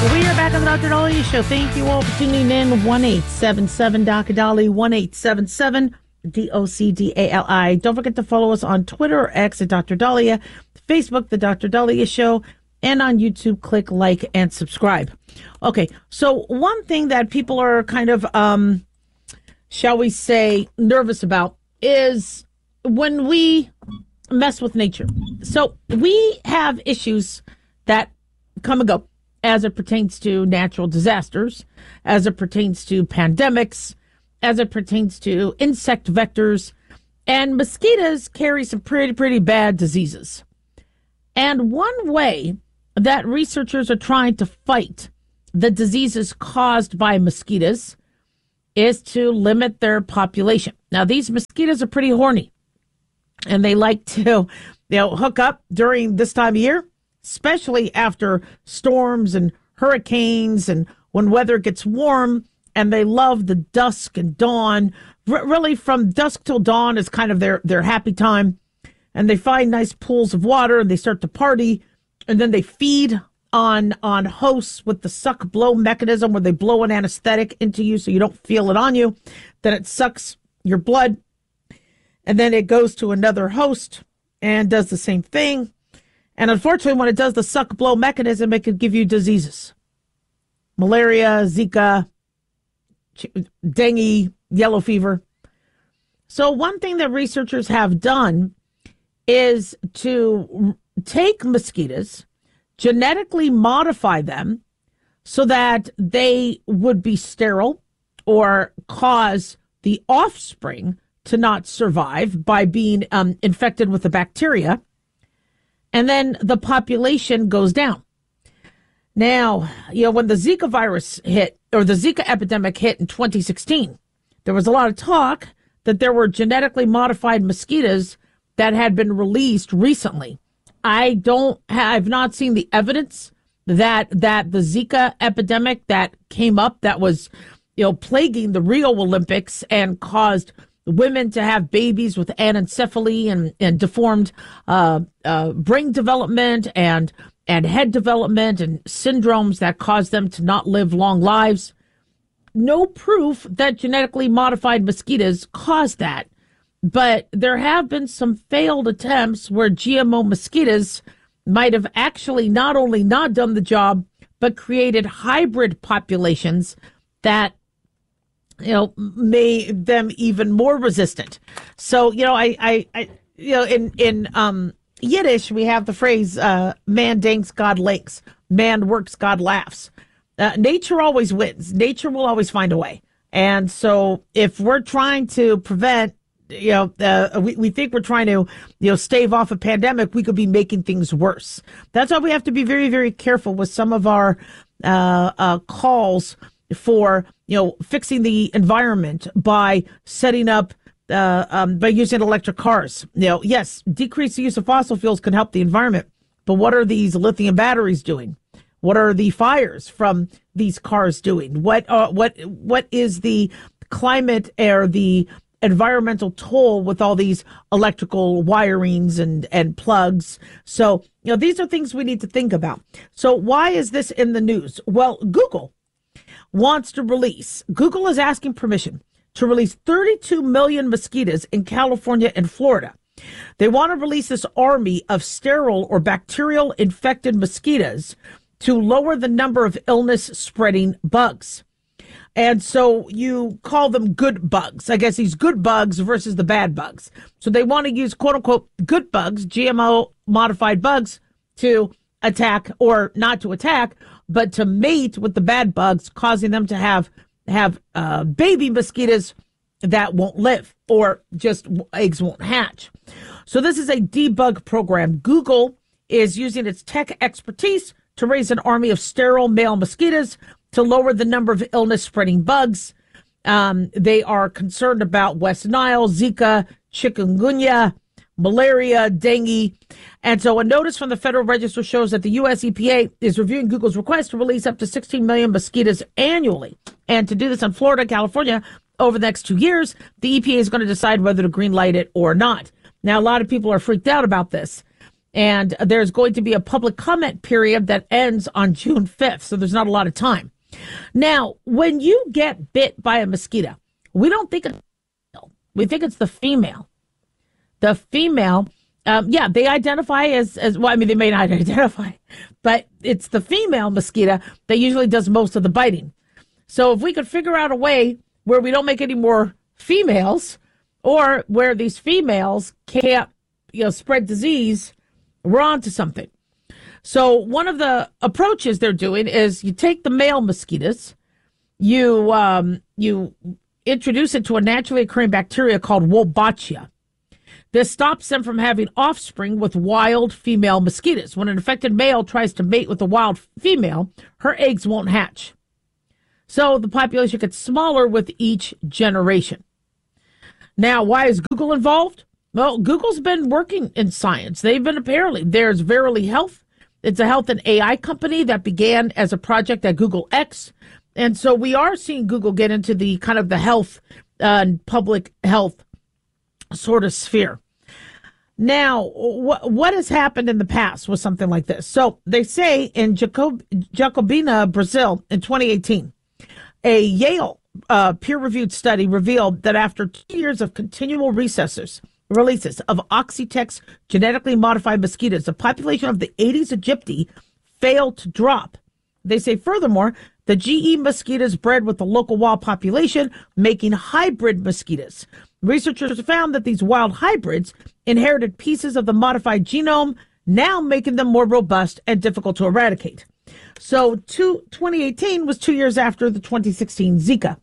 We are back on the Dr. Daliah Show. Thank you all for tuning in. 1-877 Dr. Dali, 1-877 DOCDALI. Don't forget to follow us on Twitter or X at Dr. Daliah, Facebook, The Dr. Daliah Show, and on YouTube, click like and subscribe. Okay, so one thing that people are kind of, shall we say, nervous about is when we mess with nature. So we have issues that come and go as it pertains to natural disasters, as it pertains to pandemics, as it pertains to insect vectors, and mosquitoes carry some pretty bad diseases. And one way that researchers are trying to fight the diseases caused by mosquitoes is to limit their population. Now, these mosquitoes are pretty horny, and they like to, hook up during this time of year, especially after storms and hurricanes and when weather gets warm, and they love the dusk and dawn. Really, from dusk till dawn is kind of their happy time, and they find nice pools of water, and they start to party, and then they feed on hosts with the suck-blow mechanism where they blow an anesthetic into you so you don't feel it on you. Then it sucks your blood, and then it goes to another host and does the same thing. And unfortunately, when it does the suck-blow mechanism, it could give you diseases. Malaria, Zika, dengue, yellow fever. So one thing that researchers have done is to take mosquitoes, genetically modify them so that they would be sterile or cause the offspring to not survive by being infected with the bacteria. And then the population goes down. Now, when the Zika virus hit, or the Zika epidemic hit in 2016, there was a lot of talk that there were genetically modified mosquitoes that had been released recently. I've not seen the evidence that the Zika epidemic that came up, that was, plaguing the Rio Olympics and caused women to have babies with anencephaly and deformed brain development and head development and syndromes that cause them to not live long lives. No proof that genetically modified mosquitoes caused that. But there have been some failed attempts where GMO mosquitoes might have actually not only not done the job, but created hybrid populations that made them even more resistant. So, in Yiddish, we have the phrase, man dinks, God links. Man works, God laughs. Nature always wins. Nature will always find a way. And so if we're trying to prevent, we think we're trying to, stave off a pandemic, we could be making things worse. That's why we have to be very, very careful with some of our calls for, fixing the environment by setting up, by using electric cars. Yes, decrease the use of fossil fuels can help the environment, but what are these lithium batteries doing? What are the fires from these cars doing? What is the climate or the environmental toll with all these electrical wirings and plugs? So, these are things we need to think about. So why is this in the news? Well, Google is asking permission to release 32 million mosquitoes in California and Florida. They want to release this army of sterile or bacterial infected mosquitoes to lower the number of illness spreading bugs. And so you call them good bugs. I guess these good bugs versus the bad bugs. So they want to use quote unquote good bugs, GMO modified bugs, to attack, or not to attack, but to mate with the bad bugs, causing them to have baby mosquitoes that won't live, or just eggs won't hatch. So this is a debug program. Google is using its tech expertise to raise an army of sterile male mosquitoes to lower the number of illness-spreading bugs. They are concerned about West Nile, Zika, chikungunya, malaria, dengue. And so a notice from the Federal Register shows that the U.S. EPA is reviewing Google's request to release up to 16 million mosquitoes annually. And to do this in Florida and California over the next 2 years, the EPA is going to decide whether to green light it or not. Now, a lot of people are freaked out about this. And there's going to be a public comment period that ends on June 5th. So there's not a lot of time. Now, when you get bit by a mosquito, we don't think it's we think it's the female. The female, they identify as well. I mean, they may not identify, but it's the female mosquito that usually does most of the biting. So if we could figure out a way where we don't make any more females, or where these females can't, spread disease, we're on to something. So one of the approaches they're doing is you take the male mosquitoes, you introduce it to a naturally occurring bacteria called Wolbachia. This stops them from having offspring with wild female mosquitoes. When an infected male tries to mate with a wild female, her eggs won't hatch. So the population gets smaller with each generation. Now, why is Google involved? Well, Google's been working in science. There's Verily Health. It's a health and AI company that began as a project at Google X. And so we are seeing Google get into the kind of the health and public health sort of sphere. Now, what has happened in the past with something like this? So they say in Jacobina, Brazil, in 2018, a Yale peer-reviewed study revealed that after 2 years of continual releases of Oxytex genetically modified mosquitoes, the population of the Aedes aegypti failed to drop. They say, furthermore, the GE mosquitoes bred with the local wild population, making hybrid mosquitoes. Researchers found that these wild hybrids inherited pieces of the modified genome, now making them more robust and difficult to eradicate. So 2018 was 2 years after the 2016 Zika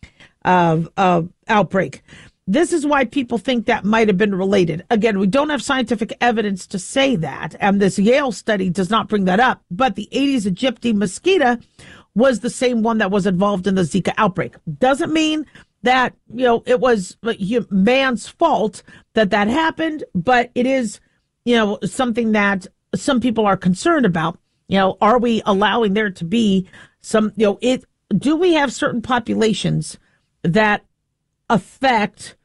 outbreak. This is why people think that might have been related. Again, we don't have scientific evidence to say that, and this Yale study does not bring that up. But the Aedes aegypti mosquito was the same one that was involved in the Zika outbreak. Doesn't mean that, it was man's fault that happened, but it is, something that some people are concerned about. Are we allowing there to be some, do we have certain populations that affect,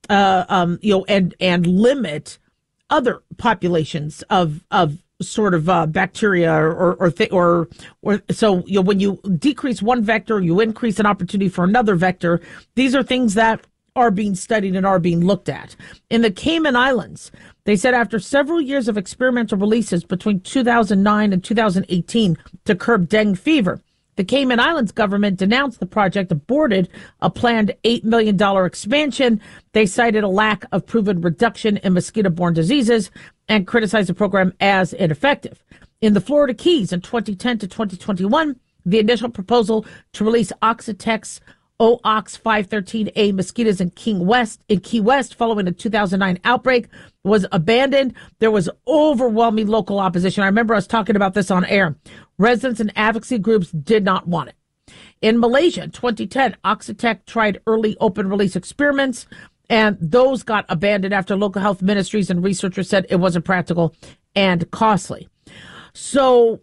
and limit other populations of sort of bacteria or so, when you decrease one vector, you increase an opportunity for another vector. These are things that are being studied and are being looked at. In the Cayman Islands, they said after several years of experimental releases between 2009 and 2018 to curb dengue fever, the Cayman Islands government denounced the project, aborted a planned $8 million expansion. They cited a lack of proven reduction in mosquito-borne diseases and criticized the program as ineffective. In the Florida Keys in 2010 to 2021, the initial proposal to release Oxytex OOX 513A mosquitoes in Key West following a 2009 outbreak was abandoned. There was overwhelming local opposition. I remember us talking about this on air. Residents and advocacy groups did not want it. In Malaysia, in 2010, Oxytex tried early open release experiments, and those got abandoned after local health ministries and researchers said it wasn't practical and costly. So,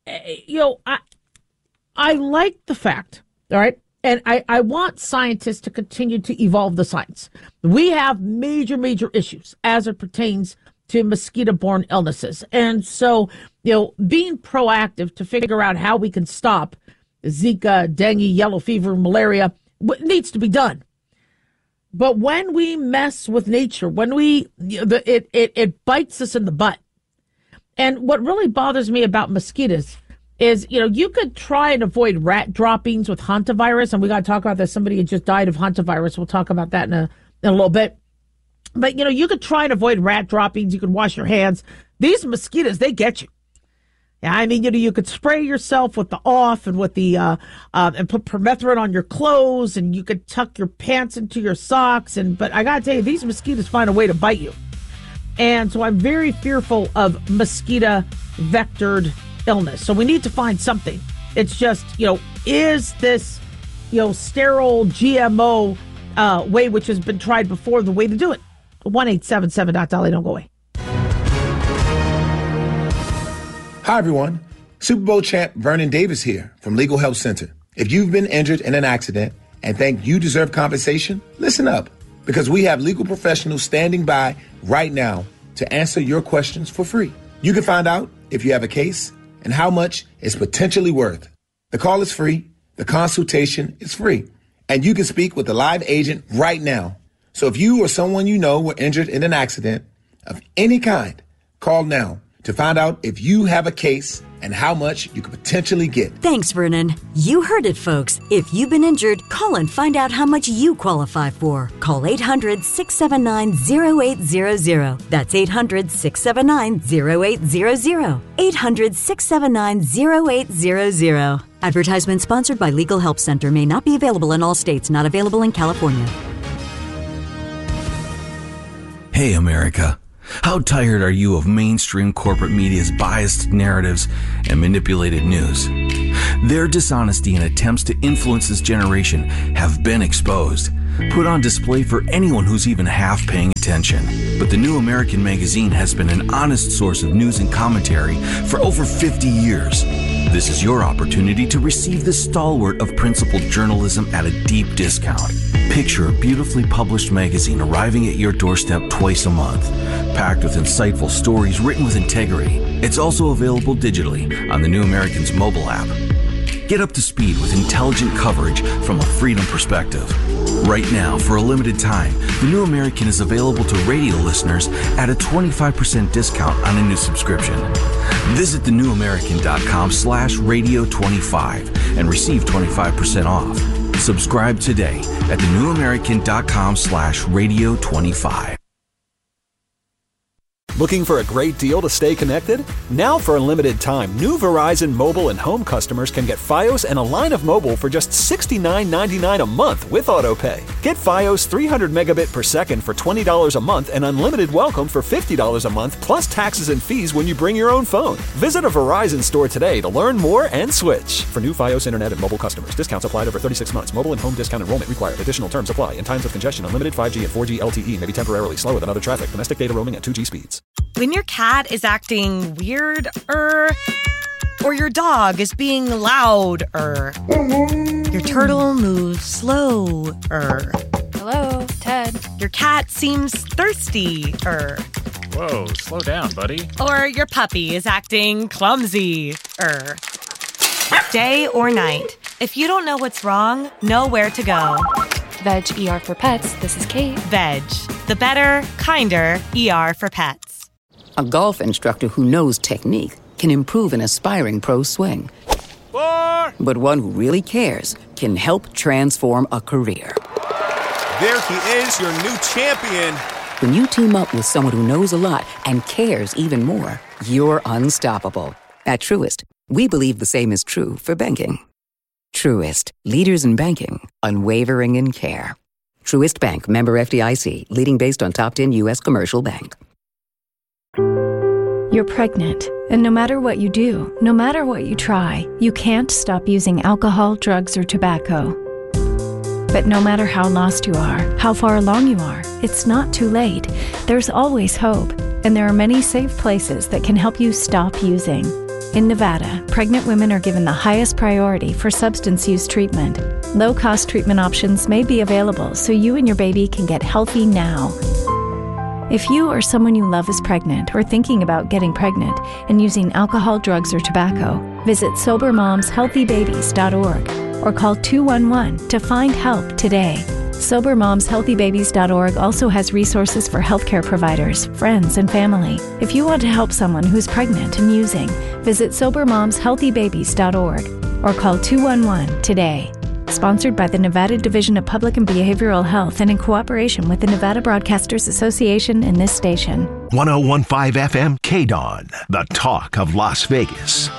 I like the fact, all right, and I want scientists to continue to evolve the science. We have major, major issues as it pertains to mosquito-borne illnesses. And so, being proactive to figure out how we can stop Zika, dengue, yellow fever, malaria needs to be done. But when we mess with nature, when it bites us in the butt. And what really bothers me about mosquitoes is, you could try and avoid rat droppings with hantavirus, and we got to talk about that. Somebody had just died of hantavirus. We'll talk about that in a little bit. But, you could try and avoid rat droppings. You could wash your hands. These mosquitoes, they get you. Yeah, I mean, you could spray yourself with the off and with the and put permethrin on your clothes, and you could tuck your pants into your socks. But I got to tell you, these mosquitoes find a way to bite you. And so I'm very fearful of mosquito vectored illness. So we need to find something. It's just, is this, sterile GMO way, which has been tried before, the way to do it? 1-877-DOT-DOLLY. Don't go away. Hi, everyone. Super Bowl champ Vernon Davis here from Legal Help Center. If you've been injured in an accident and think you deserve compensation, listen up, because we have legal professionals standing by right now to answer your questions for free. You can find out if you have a case and how much it's potentially worth. The call is free. The consultation is free. And you can speak with a live agent right now. So if you or someone you know were injured in an accident of any kind, call now to find out if you have a case and how much you could potentially get. Thanks, Vernon. You heard it, folks. If you've been injured, call and find out how much you qualify for. Call 800-679-0800. That's 800-679-0800. 800-679-0800. Advertisement sponsored by Legal Help Center. May not be available in all states. Not available in California. Hey, America. How tired are you of mainstream corporate media's biased narratives and manipulated news? Their dishonesty and attempts to influence this generation have been exposed, put on display for anyone who's even half paying attention. But the New American Magazine has been an honest source of news and commentary for over 50 years. This is your opportunity to receive the stalwart of principled journalism at a deep discount. Picture a beautifully published magazine arriving at your doorstep twice a month, packed with insightful stories written with integrity. It's also available digitally on the New American's mobile app. Get up to speed with intelligent coverage from a freedom perspective. Right now, for a limited time, the New American is available to radio listeners at a 25% discount on a new subscription. Visit thenewamerican.com/radio25 and receive 25% off. Subscribe today at thenewamerican.com/radio25. Looking for a great deal to stay connected? Now for a limited time, new Verizon mobile and home customers can get Fios and a line of mobile for just $69.99 a month with AutoPay. Get Fios 300 megabit per second for $20 a month and unlimited welcome for $50 a month plus taxes and fees when you bring your own phone. Visit a Verizon store today to learn more and switch. For new Fios internet and mobile customers, discounts applied over 36 months. Mobile and home discount enrollment required. Additional terms apply. In times of congestion, unlimited 5G and 4G LTE may be temporarily slower than other traffic. Domestic data roaming at 2G speeds. When your cat is acting weird, or your dog is being loud, your turtle moves slow, Hello, Ted. Your cat seems thirsty, Whoa, slow down, buddy. Or your puppy is acting clumsy, Day or night, if you don't know what's wrong, know where to go. Veg ER for Pets, this is Kate. Veg, the better, kinder ER for pets. A golf instructor who knows technique can improve an aspiring pro swing. 4. But one who really cares can help transform a career. There he is, your new champion. When you team up with someone who knows a lot and cares even more, you're unstoppable. At Truist, we believe the same is true for banking. Truist, leaders in banking, unwavering in care. Truist Bank, member FDIC, leading based on top 10 U.S. commercial bank. You're pregnant, and no matter what you do, no matter what you try, you can't stop using alcohol, drugs, or tobacco. But no matter how lost you are, how far along you are, it's not too late. There's always hope, and there are many safe places that can help you stop using. In Nevada, pregnant women are given the highest priority for substance use treatment. Low-cost treatment options may be available so you and your baby can get healthy now. If you or someone you love is pregnant or thinking about getting pregnant and using alcohol, drugs, or tobacco, visit SoberMomsHealthyBabies.org or call 211 to find help today. SoberMomsHealthyBabies.org also has resources for healthcare providers, friends, and family. If you want to help someone who's pregnant and using, visit SoberMomsHealthyBabies.org or call 211 today. Sponsored by the Nevada Division of Public and Behavioral Health and in cooperation with the Nevada Broadcasters Association and this station. 101.5 FM KDON, the talk of Las Vegas.